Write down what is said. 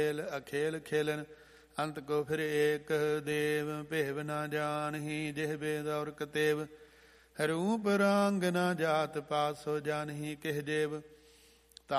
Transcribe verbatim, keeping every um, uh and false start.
ਅਖੇਲ ਖੇਲਨ ਅੰਤ ਕੋ ਫਿਰ ਏਕ ਦੇਵ। ਭੇਵ ਨਾ ਜਾਨਹੀ ਜਿਹ ਬੇਦ ਔਰ ਕਤੇਵ। ਰੂਪ ਰਾਂਗ ਨਾ ਜਾਤ ਪਾਤ ਸੋ ਜਾਨਹੀ ਕਿਹ ਦੇਵ।